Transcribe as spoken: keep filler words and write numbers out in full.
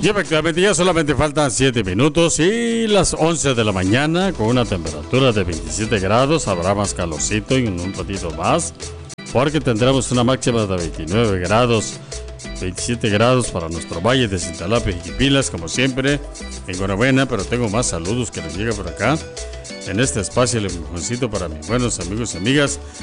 Y efectivamente ya solamente faltan siete minutos y las once de la mañana con una temperatura de veintisiete grados. Habrá más calorcito y en un ratito más porque tendremos una máxima de veintinueve grados. veintisiete grados para nuestro valle de Cintalapa y Jiquipilas, como siempre. Enhorabuena, pero tengo más saludos que les llega por acá. En este espacio el empujoncito para mis buenos amigos y amigas